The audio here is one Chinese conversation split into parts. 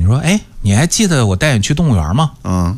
说，哎，你还记得我带你去动物园吗？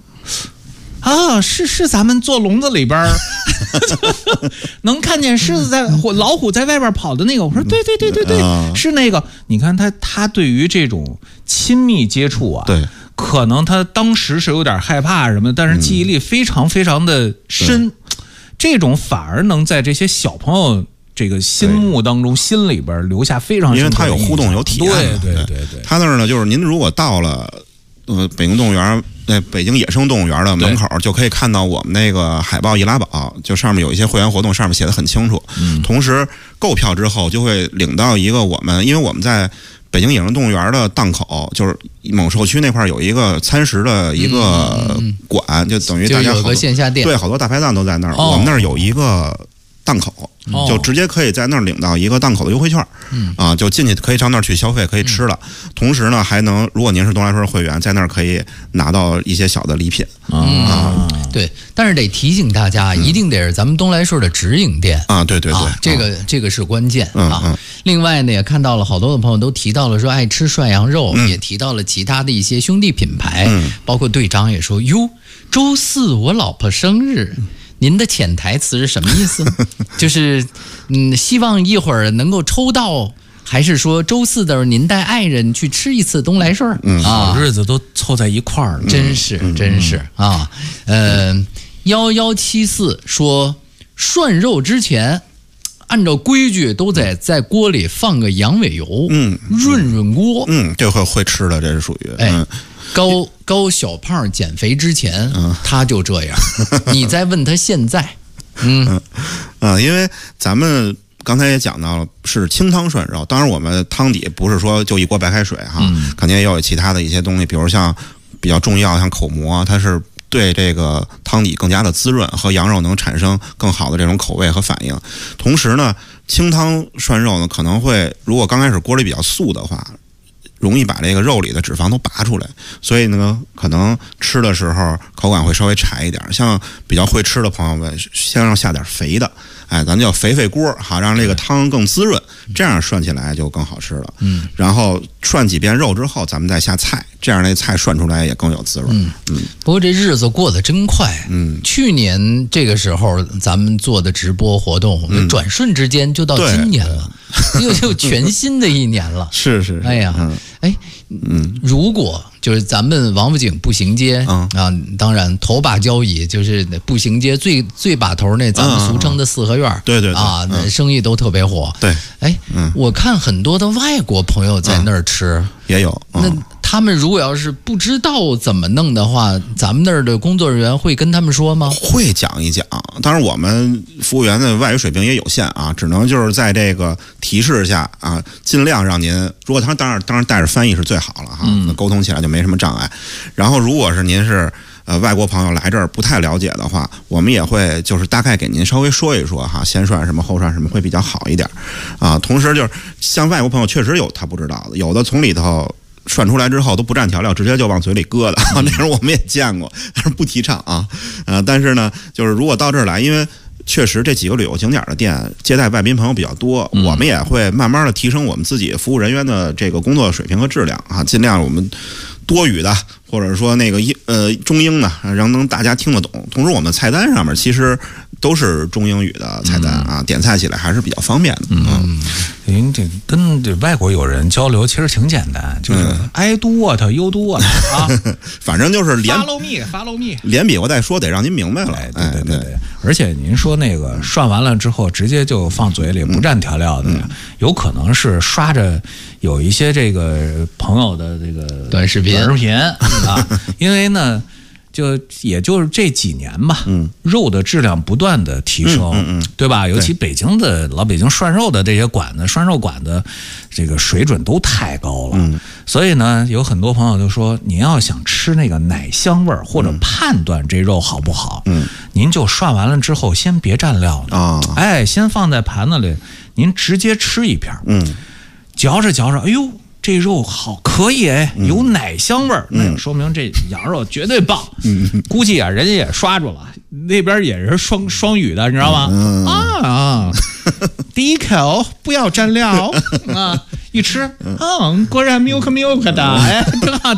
是咱们坐笼子里边能看见狮子老虎在外边跑的那个。我说对，是那个。你看他对于这种亲密接触啊， 对， 可能他当时是有点害怕什么，但是记忆力非常非常的深，这种反而能在这些小朋友这个心目当中、心里边留下非常深刻的印象， 因为他有互动有体验。 对， 他那儿呢，就是您如果到了北京动物园。北京野生动物园的门口就可以看到我们那个海报易拉宝，就上面有一些会员活动，上面写的很清楚。同时购票之后就会领到一个因为我们在北京野生动物园的档口，就是某社区那块有一个餐食的一个馆，就等于大家有个线下店， 对，好多大排档都在那儿。我们那儿有一个档口。就直接可以在那儿领到一个档口的优惠券，就进去可以上那儿去消费，可以吃了。同时呢，还能如果您是东来顺会员，在那儿可以拿到一些小的礼品对，但是得提醒大家，一定得是咱们东来顺的直营店对， 这个是关键另外呢，也看到了好多的朋友都提到了说爱吃涮羊肉，也提到了其他的一些兄弟品牌，包括队长也说，哟，周四我老婆生日。您的潜台词是什么意思？就是希望一会儿能够抽到，还是说周四的时候您带爱人去吃一次东来顺？ 好日子都凑在一块儿了， 真是啊。1174说涮肉之前，按照规矩都得在锅里放个羊尾油，润锅。 这会吃的，这是属于高小胖减肥之前，他就这样。你再问他现在， 因为咱们刚才也讲到了是清汤涮肉，当然我们汤底不是说就一锅白开水肯定也有其他的一些东西，比如像比较重要像口蘑，它是对这个汤底更加的滋润，和羊肉能产生更好的这种口味和反应。同时呢，清汤涮肉呢可能会，如果刚开始锅里比较素的话，容易把这个肉里的脂肪都拔出来，所以呢，可能吃的时候口感会稍微柴一点。像比较会吃的朋友们，先让下点肥的，咱叫肥锅，好让这个汤更滋润，这样涮起来就更好吃了。然后涮几遍肉之后，咱们再下菜，这样那菜涮出来也更有滋润。 不过这日子过得真快。去年这个时候咱们做的直播活动，转瞬之间就到今年了，又全新的一年了。 是。 哎呀。如果就是咱们王府井步行街当然头把交椅，就是步行街最把头那咱们俗称的四合院， 对那生意都特别火。 对， 我看很多的外国朋友在那儿吃， 也有。 那他们如果要是不知道怎么弄的话，咱们那儿的工作人员会跟他们说吗？ 会讲一讲。当然我们服务员的外语水平也有限只能就是在这个提示下尽量让您，如果当然带着翻译是最好了那沟通起来就没什么障碍。然后如果是您是外国朋友来这儿不太了解的话，我们也会就是大概给您稍微说一说先涮什么后涮什么会比较好一点同时就是像外国朋友确实有他不知道的，有的从里头涮出来之后都不蘸调料，直接就往嘴里搁的，那种我们也见过，但是不提倡但是呢，就是如果到这儿来，因为确实这几个旅游景点的店接待外宾朋友比较多，我们也会慢慢的提升我们自己服务人员的这个工作水平和质量尽量我们多语的或者说那个中英的让能大家听得懂。同时我们菜单上面其实都是中英语的菜单点菜起来还是比较方便的。 您这跟这外国友人交流其实挺简单，就是I do what you do what 反正就是 follow me， 连比划带说，得让您明白了。 对。而且您说那个涮完了之后直接就放嘴里不蘸调料的，有可能是刷着有一些这个朋友的这个短视频因为呢。也就是这几年吧，肉的质量不断的提升，对吧？尤其北京的老北京涮肉的这些馆子，涮肉馆的这个水准都太高了，所以呢，有很多朋友就说，您要想吃那个奶香味儿，或者判断这肉好不好，您就涮完了之后先别蘸料了，先放在盘子里，您直接吃一片，嚼着，哎呦。这肉好可以有奶香味儿，那说明这羊肉绝对棒。估计人家也刷住了，那边也是双语的，你知道吗？第一口不要蘸料一吃果然 milk 的，挺好。